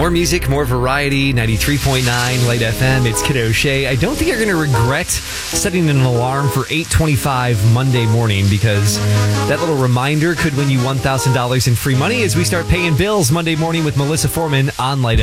More music, more variety, 93.9 Light FM. It's Kiddo O'Shea. I don't think you're going to regret setting an alarm for 8:25 Monday morning, because that little reminder could win you $1,000 in free money as we start paying bills Monday morning with Melissa Foreman on Light FM.